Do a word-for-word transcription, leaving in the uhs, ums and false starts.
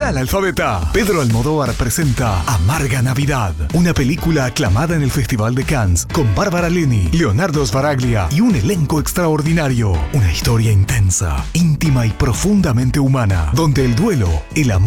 Alfabeta. Pedro Almodóvar presenta Amarga Navidad, una película aclamada en el Festival de Cannes con Bárbara Leni, Leonardo Sbaraglia y un elenco extraordinario. Una historia intensa, íntima y profundamente humana, donde el duelo, el amor